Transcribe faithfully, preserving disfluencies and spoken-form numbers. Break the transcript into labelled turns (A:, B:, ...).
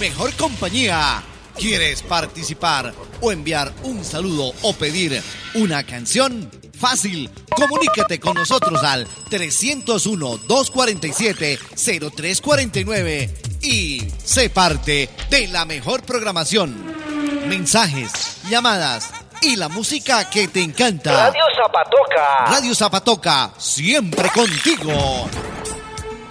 A: mejor compañía. ¿Quieres participar o enviar un saludo o pedir una canción? Fácil, comunícate con nosotros al tres cero uno, dos cuatro siete, cero tres cuatro nueve y sé parte de la mejor programación. Mensajes, llamadas y la música que te encanta.
B: Radio Zapatoca.
A: Radio Zapatoca, siempre contigo.